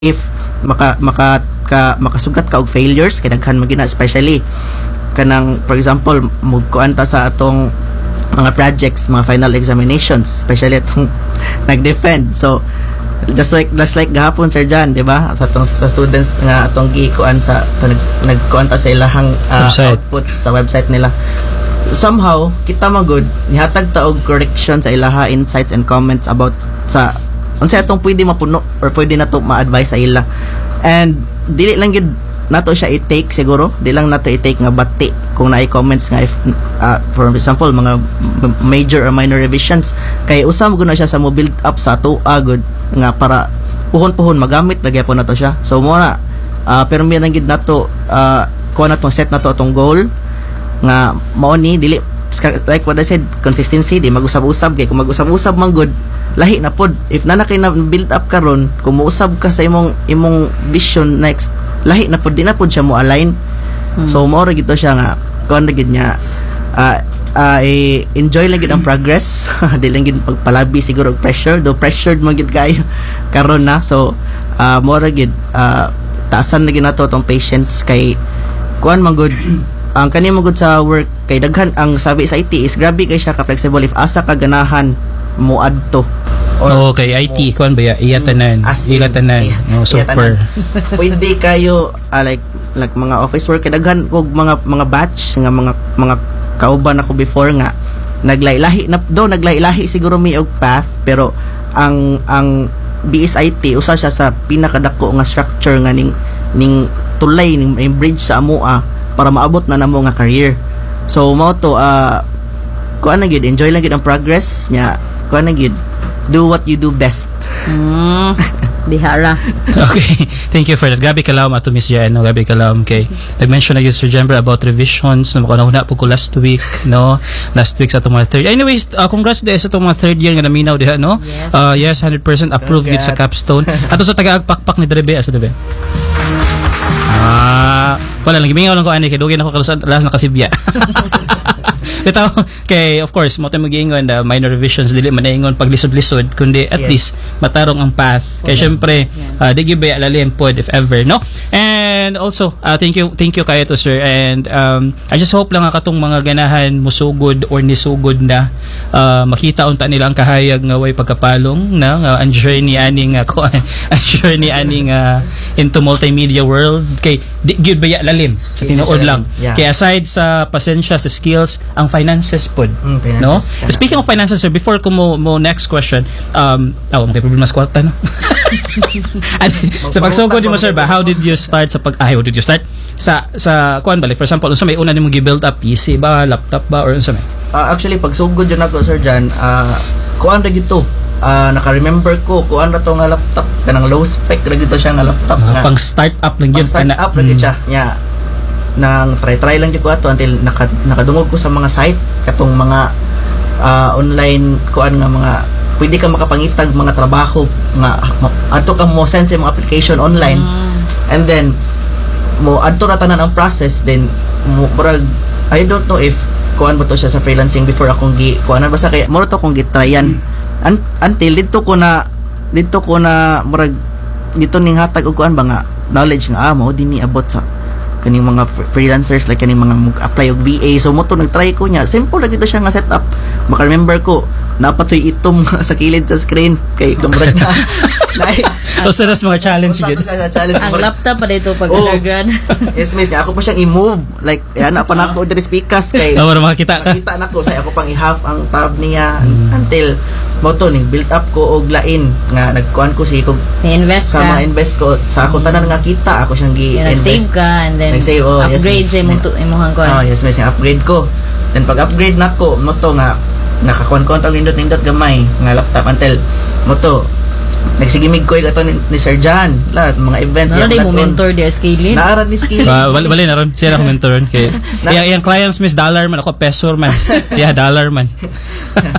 if makasugat ka og failures kay daghan magina, especially kanang for example mugkuan ta sa atong mga projects, mga final examinations, especially atong nag-defend. So just like gahapon Sir John, di ba, sa atong sa students nga atong gikuan sa nagkuan ta sa ilahang outputs sa website nila, somehow kita magud nihatag ta og correction sa ilaha insights and comments about sa unsay atong pwede mapuno or pwede nato ma-advise sa ila. And dili lang gid nato siya i-take, siguro di lang nato i-take nga bati kung naay comments nga if, for example mga major or minor revisions, kay usam gud na siya sa mo build up sa ato agud nga para puhon magamit lagi po nato siya. So mo na pero mi lang gid nato kuha nato set nato atong goal nga mao ni dili like what I said, consistency, di mag-usab-usab kay kung mag-usab-usab man good lahi na pod. If na kay na build up karon, kung muusab ka sa imong vision next, lahi na pod, di na pod siya mo align. So mo ra gito siya nga kuan na gid niya enjoy lang gid ang progress. Di lang gid pagpalabi siguro og pressure, though pressured man gid kayo karon na. So mo ra gid taasan na gid nato tong patience kay kuan man good ang kani magud sa work kay daghan ang sabi sa IT is grabe kay siya ka flexible if asa ka ganahan mo adto or okay IT kuan ba iya tanan no super pwede kayo like mga office work kay daghan og mga batch nga mga kauban ako before nga naglailahi siguro mi og path, pero ang BSIT usa siya sa pinakadako nga structure nga ning tulay ning bridge sa amoa para maabot na namo nga career. So mao to kuan na gid, enjoy lang gid ang progress nya, kuan na gid, do what you do best. Dihara. Okay, thank you for that. Grabe kalaom ato Miss Jan, no? Grabe kalaom kay nag-mention na Sir Jember about revisions no, kuna po ko last week sa itong mga third. Anyways, congrats sa itong mga third year nga naminaw diha, no? Yes, 100% approved gid sa capstone. Ato sa taga-agpakpak ni Drebe asa Drebe. Wala lang, gimingaw lang ko ani kay dugay na ko kalas nakasibya. Ito, kay of course mo tayo mag-iingon minor revisions dili man ingon paglisod-lisod kundi at least matarong ang path kay syempre di gyud lalim pod if ever, no? And also thank you kayo to sir, and I just hope lang katong mga ganahan musugod or nisugod na makita unta nila ang kahayag nga way pagkapalong na ang journey aning into multimedia world kay di gyud lalim sa tinuod lang. Kay aside sa pasensya sa skills, ang finances pod, no? Speaking of finances, sir, before ko mo next question, may problema sa kwarta, no? Sa pagsugod mo, sir, ba, how did you start sa kuan balik? For example, unsa may una nimo gi-build up, PC ba, laptop ba, or unsa may? Actually, pagsugod yun ako, Sir Jan, kuan ra gito. Naka-remember ko kuan ra to nga laptop, kanang low spec ra gito siya nga laptop nga. Pang start up lang yun. Start up ra gid siya. Yeah. Nang try lang ko ato until nakadungog ko sa mga site katong mga online kuan nga mga pwede ka makapangitag mga trabaho nga adto ka mo send sa mga application online, and then mo adto ra tanan ang process, then mo I don't know if kuan ba to siya sa freelancing before akong kuanan basta kay mo to kong gitryan until dito ko na murag dito ning hatag og kuan ba nga knowledge nga mo dinhi abot sa kaning mga freelancers, like kaning mga mag-apply og VA. So mo to nag-try ko niya, simple lang ito siya nga setup. Maka-remember ko napatoy itom sa kilid sa screen kay kamrad na. So that's mga challenge gid. Ang laptop pa dito pag undergrad. Yes, miss, ako pa siyang i-move like ana pa nako diri speakers kay makita nako say ako pang i-half ang tab niya until mo to ning build up ko og lain nga nagkuan ko si invest sa mga invest ko sa ako tanan nga kita ako siyang gi-invest. Save ka and then upgrade sa imong kuan. Yes, miss, upgrade ko. Then pag upgrade nako mo to nga nakakuan-kuan tag nindot gamay nga laptop until mo to nagsigimig ko ito ni Sir John lahat mga events mo mentor di scaling naarad ni scaling wala na ron siya ako mentor ron kay yung clients miss dollar man ako peso man dollar man